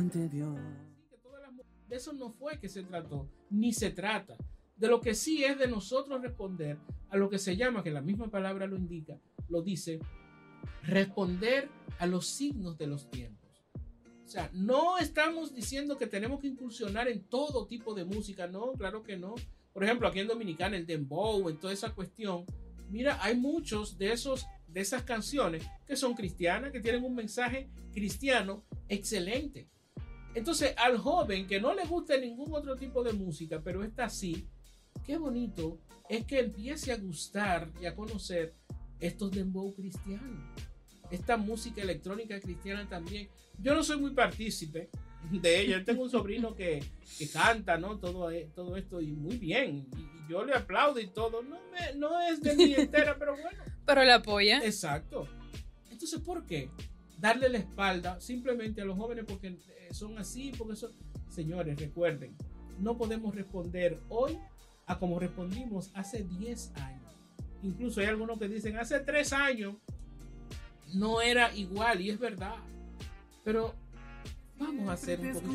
ante Dios. De eso no fue que se trató, ni se trata. De lo que sí es de nosotros responder a lo que se llama, que la misma palabra lo indica, lo dice, responder a los signos de los tiempos. O sea, no estamos diciendo que tenemos que incursionar en todo tipo de música, no, claro que no. Por ejemplo, aquí en Dominicana, el dembow, en toda esa cuestión, mira, hay muchos de esas canciones que son cristianas, que tienen un mensaje cristiano excelente. Entonces, al joven que no le guste ningún otro tipo de música, pero está así, qué bonito es que empiece a gustar y a conocer estos dembow cristianos, esta música electrónica cristiana también. Yo no soy muy partícipe de ella. Yo tengo un sobrino que canta, ¿no? Todo esto y muy bien. Y yo le aplaudo y todo. No es de mi entera, pero bueno. Pero le apoya. Exacto. Entonces, ¿por qué darle la espalda simplemente a los jóvenes porque son así? Porque son... Señores, recuerden, no podemos responder hoy a como respondimos hace 10 años. Incluso hay algunos que dicen, hace 3 años no era igual, y es verdad. Pero vamos a hacer un poquito